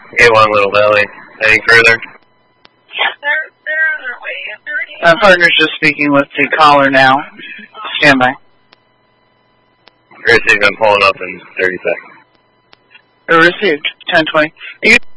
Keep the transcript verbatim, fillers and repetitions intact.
Get one Little Valley. Any further? They're, they're on their way. My partner's just speaking with the caller now. Stand by. Received, I'm pulling up in thirty seconds. Received, ten twenty.